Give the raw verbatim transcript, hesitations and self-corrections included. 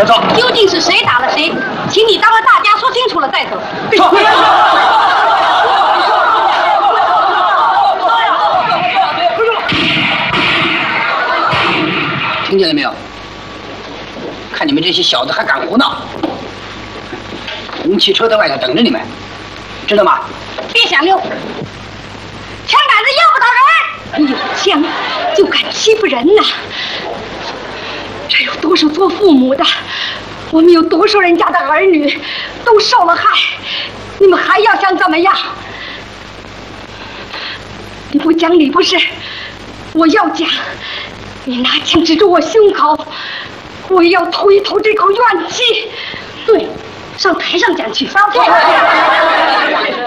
快说， 究竟是谁打了谁？请你当着大家说清楚了再走。 说。听见了没有？看你们这些小子还敢胡闹！红汽车在外头等着你们，知道吗？ 别想溜！枪杆子要不到人，有枪就敢欺负人呐！这有多少做父母的？我们有多少人家的儿女都受了害，你们还要想怎么样？你不讲理不是？我要讲！你拿枪指住我胸口，我也要吐一吐这口怨气。对，上台上讲去。上台。